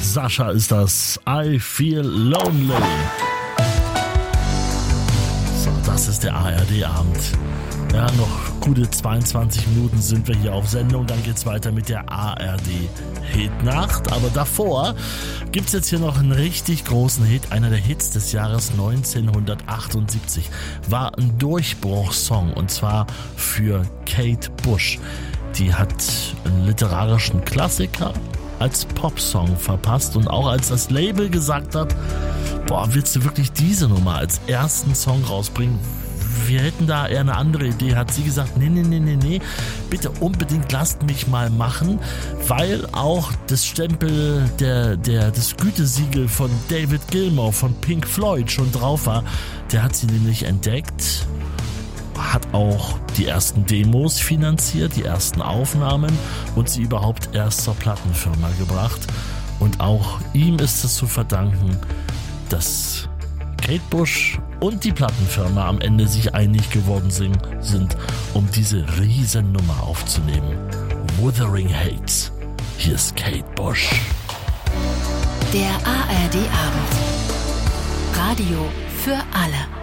Sascha ist das. I Feel Lonely. So, das ist der ARD-Abend. Ja, noch gute 22 Minuten sind wir hier auf Sendung. Dann geht's weiter mit der ARD-Hitnacht. Aber davor gibt's jetzt hier noch einen richtig großen Hit. Einer der Hits des Jahres 1978. War ein Durchbruchssong. Und zwar für Kate Bush. Die hat einen literarischen Klassiker als Popsong verpasst. Und auch als das Label gesagt hat, boah, willst du wirklich diese Nummer als ersten Song rausbringen? Wir hätten da eher eine andere Idee, hat sie gesagt, nee, bitte unbedingt lasst mich mal machen, weil auch das Stempel das Gütesiegel von David Gilmour von Pink Floyd schon drauf war. Der hat sie nämlich entdeckt, hat auch die ersten Demos finanziert, die ersten Aufnahmen und sie überhaupt erst zur Plattenfirma gebracht. Und auch ihm ist es zu verdanken, dass Kate Bush und die Plattenfirma am Ende sich einig geworden sind, um diese Riesennummer aufzunehmen. Wuthering Heights. Hier ist Kate Bush. Der ARD-Abend. Radio für alle.